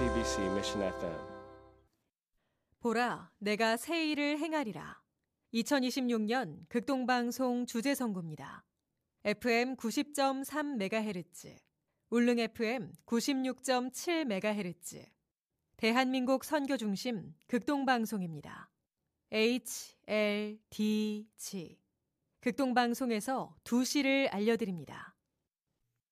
CBC Mission FM. 보라, 내가 새 일을 행하리라. 2026년 극동방송 주제선구입니다. FM 90.3MHz, 울릉 FM 96.7MHz, 대한민국 선교중심 극동방송입니다. HLDG. 극동방송에서 2시를 알려드립니다.